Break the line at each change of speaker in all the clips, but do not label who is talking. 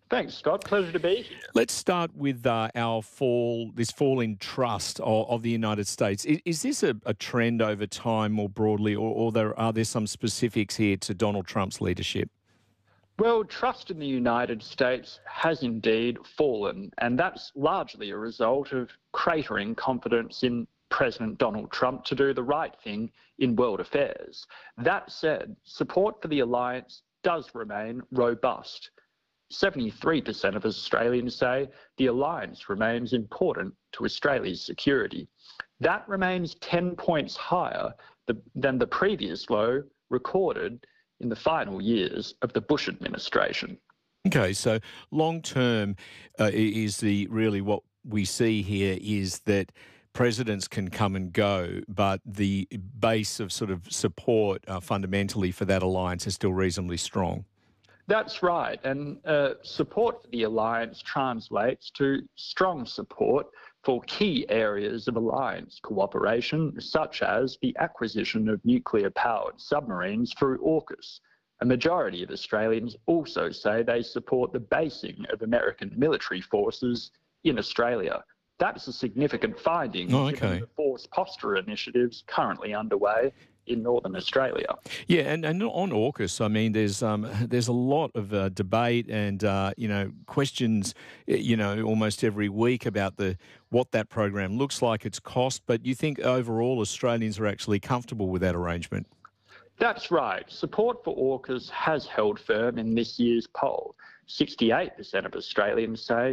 Thanks, Scott. Pleasure to be here.
Let's start with this fall in trust of the United States. Is this a trend over time more broadly, or are there some specifics here to Donald Trump's leadership?
Well, trust in the United States has indeed fallen, and that's largely a result of cratering confidence in President Donald Trump to do the right thing in world affairs. That said, support for the alliance does remain robust. 73% of Australians say the alliance remains important to Australia's security. That remains 10 points higher than the previous low recorded in the final years of the Bush administration.
Okay, so long term is really what we see here is that presidents can come and go, but the base of sort of support fundamentally for that alliance is still reasonably strong.
That's right, and support for the alliance translates to strong support for key areas of alliance cooperation, such as the acquisition of nuclear-powered submarines through AUKUS. A majority of Australians also say they support the basing of American military forces in Australia. That's a significant finding given the force posture initiatives currently underway in Northern Australia.
Yeah, and on AUKUS, I mean, there's a lot of debate and questions, almost every week about what that program looks like, its cost. But you think overall Australians are actually comfortable with that arrangement?
That's right. Support for AUKUS has held firm in this year's poll. 68% of Australians say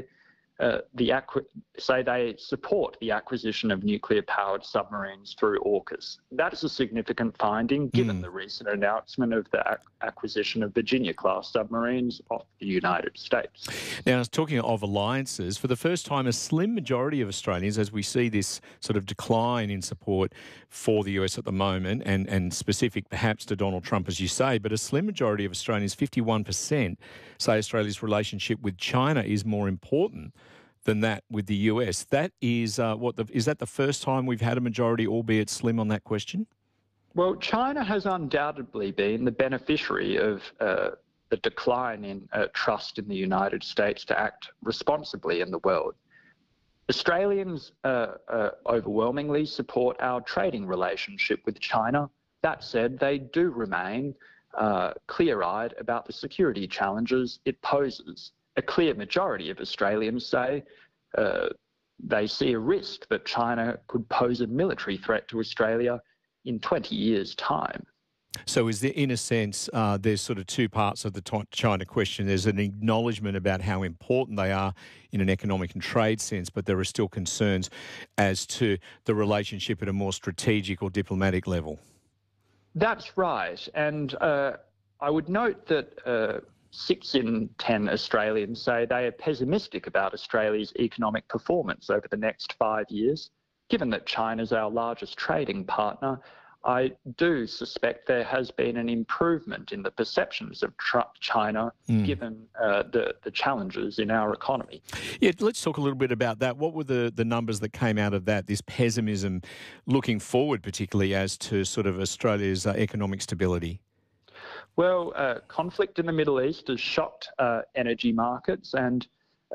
they support the acquisition of nuclear-powered submarines through AUKUS. That is a significant finding given the recent announcement of the acquisition of Virginia-class submarines off the United States.
Now, talking of alliances, for the first time, a slim majority of Australians, as we see this sort of decline in support for the US at the moment, and specific perhaps to Donald Trump, as you say, but a slim majority of Australians, 51%, say Australia's relationship with China is more important than that with the US. That is is that the first time we've had a majority, albeit slim, on that question?
Well, China has undoubtedly been the beneficiary of the decline in trust in the United States to act responsibly in the world. Australians overwhelmingly support our trading relationship with China. That said, they do remain clear-eyed about the security challenges it poses. A clear majority of Australians say they see a risk that China could pose a military threat to Australia in 20 years' time.
So is there, in a sense, there's sort of two parts of the China question. There's an acknowledgement about how important they are in an economic and trade sense, but there are still concerns as to the relationship at a more strategic or diplomatic level.
That's right. And I would note that 6 in 10 Australians say they are pessimistic about Australia's economic performance over the next 5 years. Given that China's our largest trading partner, I do suspect there has been an improvement in the perceptions of China given the challenges in our economy.
Yeah, let's talk a little bit about that. What were the numbers that came out of that, this pessimism looking forward, particularly as to sort of Australia's economic stability?
Well, conflict in the Middle East has shocked energy markets, and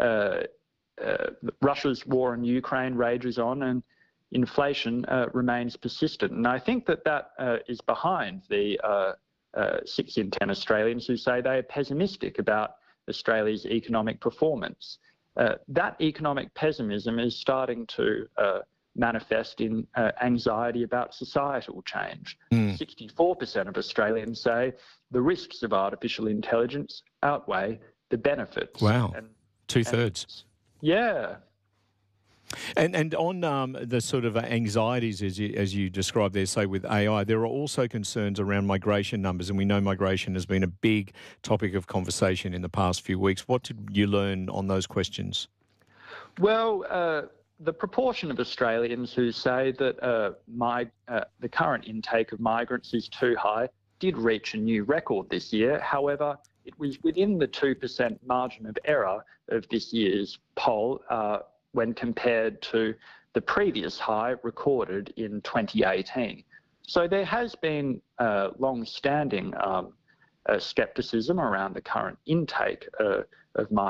Russia's war in Ukraine rages on, and inflation remains persistent. And I think that is behind the 6 in 10 Australians who say they are pessimistic about Australia's economic performance. That economic pessimism is starting to manifest in anxiety about societal change. 64% of Australians say the risks of artificial intelligence outweigh the benefits.
Wow, two-thirds.
Yeah.
And on the sort of anxieties, as you described there, say with AI, there are also concerns around migration numbers, and we know migration has been a big topic of conversation in the past few weeks. What did you learn on those questions?
Well, the proportion of Australians who say that the current intake of migrants is too high did reach a new record this year. However, it was within the 2% margin of error of this year's poll when compared to the previous high recorded in 2018. So there has been long-standing scepticism around the current intake of migrants.